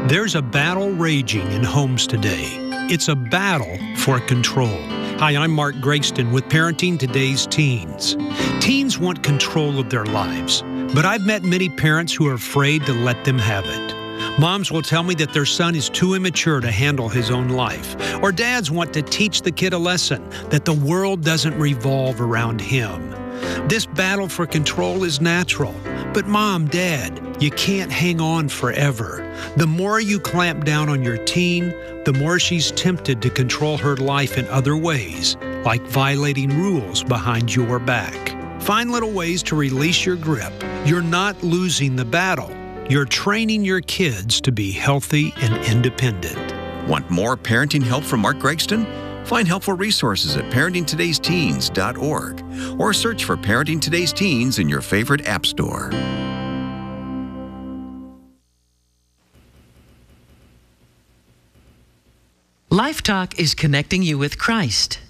There's a battle raging in homes today. It's a battle for control. Hi, I'm Mark Gregston with Parenting Today's Teens. Teens want control of their lives, but I've met many parents who are afraid to let them have it. Moms will tell me that their son is too immature to handle his own life, or dads want to teach the kid a lesson that the world doesn't revolve around him. This battle for control is natural, but Mom, Dad, you can't hang on forever. The more you clamp down on your teen, the more she's tempted to control her life in other ways, like violating rules behind your back. Find little ways to release your grip. You're not losing the battle. You're training your kids to be healthy and independent. Want more parenting help from Mark Gregston? Find helpful resources at parentingtodaysteens.org or search for Parenting Today's Teens in your favorite app store. Life Talk is connecting you with Christ.